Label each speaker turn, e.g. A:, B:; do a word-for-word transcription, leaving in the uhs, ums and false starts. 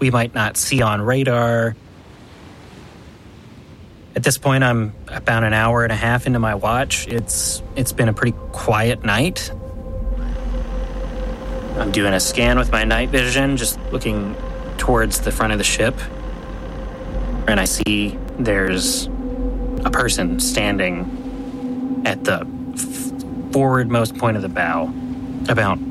A: we might not see on radar. At this point, I'm about an hour and a half into my watch. It's It's been a pretty quiet night. I'm doing a scan with my night vision, just looking towards the front of the ship. And I see there's a person standing at the f- forwardmost point of the bow, about